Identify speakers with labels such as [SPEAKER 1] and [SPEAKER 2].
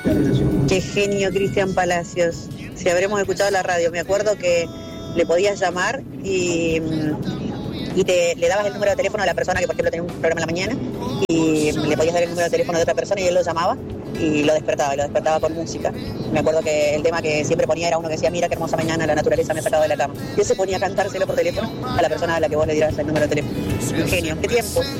[SPEAKER 1] Qué genio Cristian Palacios. Si habremos escuchado la radio, me acuerdo que le podías llamar y le dabas el número de teléfono a la persona que, por ejemplo, tenía un programa en la mañana y le podías dar el número de teléfono de otra persona y él lo llamaba y lo despertaba con música. Me acuerdo que el tema que siempre ponía era uno que decía, mira qué hermosa mañana, la naturaleza me ha sacado de la cama. Y él se ponía a cantárselo por teléfono a la persona a la que vos le dieras el número de teléfono. Un genio, qué tiempo.